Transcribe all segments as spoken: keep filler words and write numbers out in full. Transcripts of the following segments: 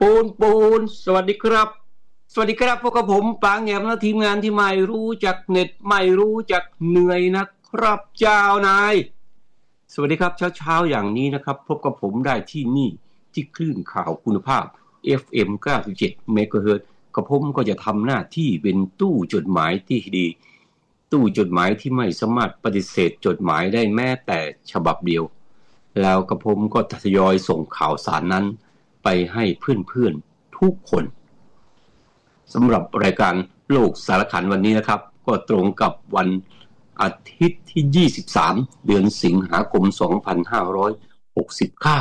ปูนปูนสวัสดีครับสวัสดีครับพวกกับผมปางแหยมและทีมงานที่ไม่รู้จักเน็ตไม่รู้จักเหนื่อยนะครับเจ้านายสวัสดีครับเช้าๆอย่างนี้นะครับพบกับผมได้ที่นี่ที่คลื่นข่าวคุณภาพ เอฟ เอ็ม เก้าสิบเจ็ด เมกะเฮิรตซ์กับผมก็จะทำหน้าที่เป็นตู้จดหมายที่ดีตู้จดหมายที่ไม่สามารถปฏิเสธจดหมายได้แม้แต่ฉบับเดียวแล้วกับผมก็ทยอยส่งข่าวสารนั้นไปให้เพื่อนๆทุกคนสำหรับรายการโลกสารขันวันนี้นะครับก็ตรงกับวันอาทิตย์ที่ยี่สิบสามเดือนสิงหาคมสองพันห้าร้อยหกสิบเก้า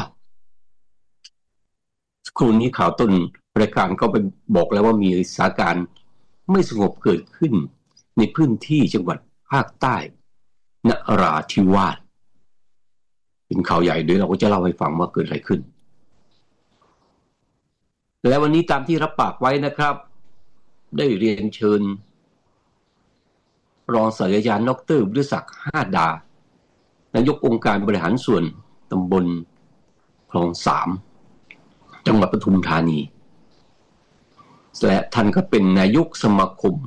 ครู่นี้ข่าวต้นรายการก็ไปบอกแล้วว่ามีสถานการณ์ไม่สงบเกิดขึ้นในพื้นที่จังหวัดภาคใต้นราธิวาสเป็นข่าวใหญ่ด้วยเราก็จะเล่าให้ฟังว่าเกิดอะไรขึ้นและวันนี้ตามที่รับปากไว้นะครับได้เรียนเชิญรองศาสตราจารย์ดร.วิทยาศักดิ์ห้าดานายกองค์การบริหารส่วนตำบลคลองสามจังหวัดปทุมธานีและท่านก็เป็นนายกสมาคม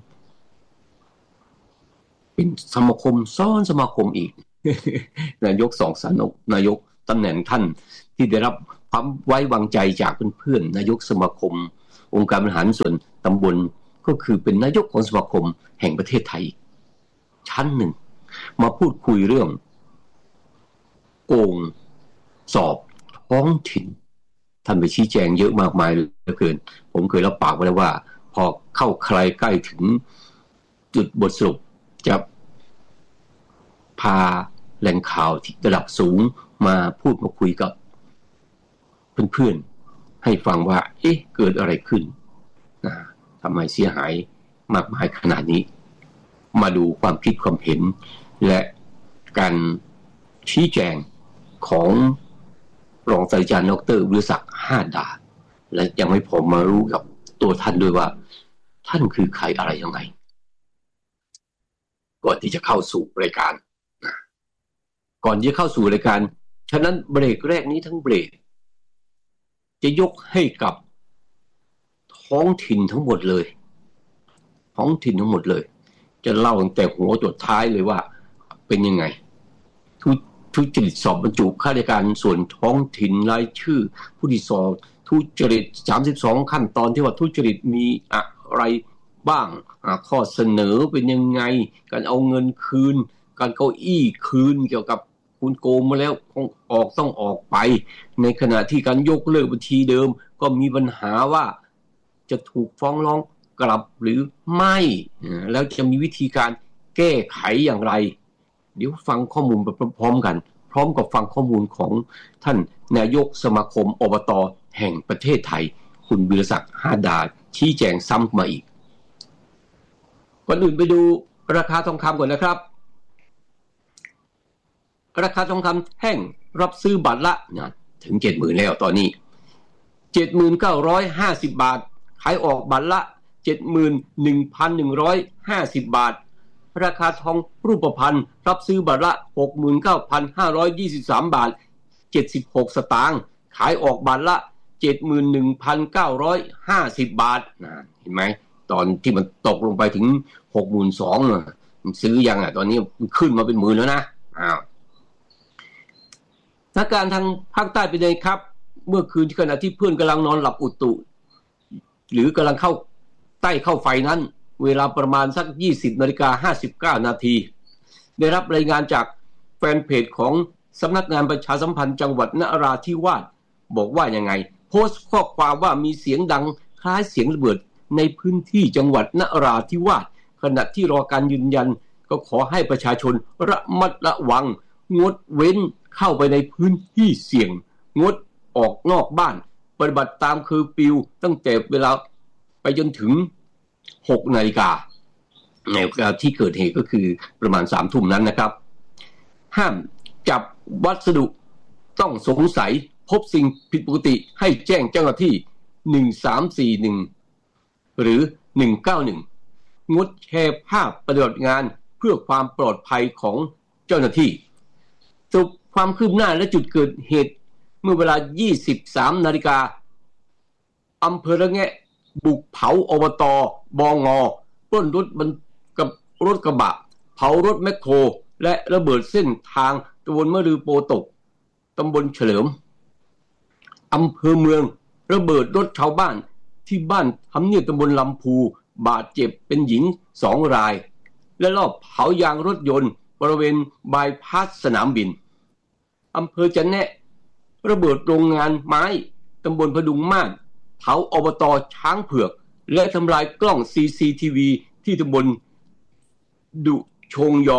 เป็นสมาคมซ้อนสมาคมอีก นายกสองสนกนายกตำแหน่งท่านที่ได้รับความไว้วางใจจากเพื่อนๆนายกสมาคมองค์การบริหารส่วนตำบลก็คือเป็นนายกของสมาคมแห่งประเทศไทยชั้นหนึ่งมาพูดคุยเรื่องโกงสอบท้องถิ่นท่านไปชี้แจงเยอะมากมายเหลือเกินผมเคยรับปากไว้แล้วว่าพอเข้าใครใกล้ถึงจุดบทสรุปจะพาแหล่งข่าวที่ระดับสูงมาพูดมาคุยกับเพื่อนๆให้ฟังว่าเอ๊ะเกิดอะไรขึ้นนะทำไมเสียหายมากมายขนาดนี้มาดูความคิดความเห็นและการชี้แจงของรองศาสตราจารย์ดร.วิทยาศักดิ์ห้าดาและยังไม่พอมารู้กับตัวท่านด้วยว่าท่านคือใครอะไรยังไงก่อนที่จะเข้าสู่รายการก่อนที่จะเข้าสู่รายการฉะนั้นเบรกแรกนี้ทั้งเบรกจะยกให้กับท้องถิ่นทั้งหมดเลยท้องถิ่นทั้งหมดเลยจะเล่าตั้งแต่หัวจดท้ายเลยว่าเป็นยังไงทุทุจริตสอบบรรจุข้าราชการส่วนท้องถิ่นรายชื่อผู้ที่สอบทุจริตสามสิบสองขั้นตอนที่ว่าทุจริตมีอะไรบ้างข้อเสนอเป็นยังไงการเอาเงินคืนการเก้าอี้คืนเกี่ยวกับคุณโกงมาแล้วออกต้องออกไปในขณะที่การยกเลิกบัญชีเดิมก็มีปัญหาว่าจะถูกฟ้องร้องกลับหรือไม่แล้วจะมีวิธีการแก้ไขอย่างไรเดี๋ยวฟังข้อมูลไปพร้อมกันพร้อมกับฟังข้อมูลของท่านนายกสมาคมอบต.แห่งประเทศไทยคุณวิรศักดิ์ห้าดาชี้แจงซ้ำมาอีกก่อนอื่นไปดูราคาทองคำก่อนนะครับราคาทองคำแท่งรับซื้อบัตรละนะถึง เจ็ดหมื่น แล้วตอนนี้ เจ็ดหมื่นเก้าร้อยห้าสิบ บาทขายออกบัตรละ เจ็ดหมื่นหนึ่งพันหนึ่งร้อยห้าสิบ บาทราคาทองรูปพรรณรับซื้อบัตรละ หกหมื่นเก้าพันห้าร้อยยี่สิบสาม บาทเจ็ดสิบหกสตางค์ขายออกบัตรละ เจ็ดหมื่นหนึ่งพันเก้าร้อยห้าสิบ บาทนะเห็นไหมตอนที่มันตกลงไปถึง หกหมื่นสองพัน น่ะซื้อยังอ่ะตอนนี้ขึ้นมาเป็นหมื่นแล้วนะอ้าวสถานการณ์ทางภาคใต้เป็นไงครับเมื่อคืนขณะที่เพื่อนกำลังนอนหลับอุตุหรือกำลังเข้าใต้เข้าไฟนั้นเวลาประมาณสัก ยี่สิบนาฬิกาห้าสิบเก้า นาทีได้รับรายงานจากแฟนเพจของสำนักงานประชาสัมพันธ์จังหวัดนราธิวาสบอกว่ายังไงโพสต์ข้อความว่ามีเสียงดังคล้ายเสียงระเบิดในพื้นที่จังหวัดนราธิวาสขณะที่รอการยืนยันก็ขอให้ประชาชนระมัดระวังงดเว้นเข้าไปในพื้นที่เสี่ยงงดออกนอกบ้านปฏิบัติตามเคอร์ฟิวตั้งแต่เวลาไปจนถึงหกนาฬิกาในเวลาที่เกิดเหตุก็คือประมาณสามทุ่มนั้นนะครับห้ามจับวัสดุต้องสงสัยพบสิ่งผิดปกติให้แจ้งเจ้าหน้าที่หนึ่งสามสี่หนึ่งหรือหนึ่งเก้าหนึ่งงดแชร์ภาพปฏิบัติงานเพื่อความปลอดภัยของเจ้าหน้าที่สรุปความคืบหน้าและจุดเกิดเหตุเมื่อเวลา ยี่สิบสามนาฬิกาอำเภอระแงะบุกเผาอบต.บง.ปล้นรถบรรกับรถกระบะเผารถแมคโครและระเบิดเส้นทางตำบลมะรือโปตกตำบลเฉลิมอำเภอเมืองระเบิดรถชาวบ้านที่บ้านทำเนียบตำบลลำพูบาดเจ็บเป็นหญิงสองรายและรอบเผายางรถยนต์บริเวณบายพาสสนามบินอำเภอจะแนะระเบิดโรงงานไม้ตำบลพดุงมาศเผาอบต.ช้างเผือกและทำลายกล้อง ซี ซี ที วี ที่ตำบลดุชงยอ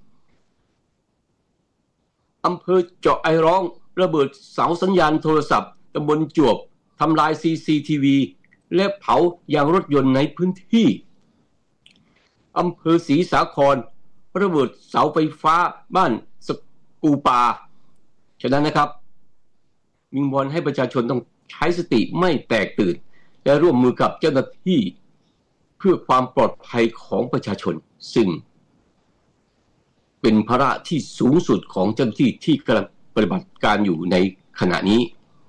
อำเภอเจาะไอร้องระเบิดเสาสัญญาณโทรศัพท์ตำบลจวบทำลาย ซี ซี ที วี และเผายางรถยนต์ในพื้นที่อำเภอศรีสาครระเบิดเสาไฟฟ้าบ้านสกูปาฉะนั้นนะครับวิงวอนให้ประชาชนต้องใช้สติไม่แตกตื่นและร่วมมือกับเจ้าหน้าที่เพื่อความปลอดภัยของประชาชนซึ่งเป็นภาระที่สูงสุดของเจ้าหน้าที่ที่กำลังปฏิบัติการอยู่ในขณะนี้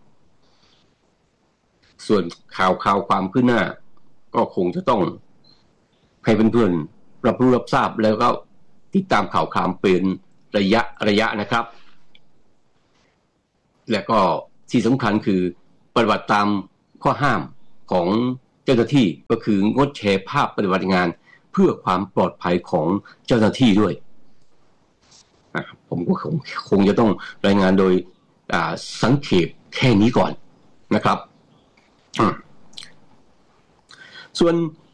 ส่วนข่าวข่าวความคืบหน้าก็คงจะต้องให้เพื่อนๆรับรู้รับทราบแล้วก็ติดตามข่าวข่าวเป็นระยะระยะนะครับและก็ที่สำคัญคือปฏิบัติตามข้อห้ามของเจ้าหน้าที่ก็คืองดแชร์ภาพปฏิบัติงานเพื่อความปลอดภัยของเจ้าหน้าที่ด้วยผมก็คงคงจะต้องรายงานโดยสังเขปแค่นี้ก่อนนะครับส่วน